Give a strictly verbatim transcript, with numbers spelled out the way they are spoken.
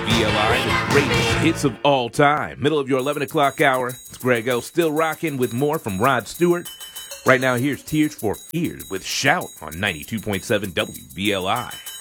V L I, the greatest hits of all time. Middle of your eleven o'clock hour. It's Greg O. Still rocking with more from Rod Stewart. Right now, here's Tears for Fears with Shout on ninety-two point seven W V L I.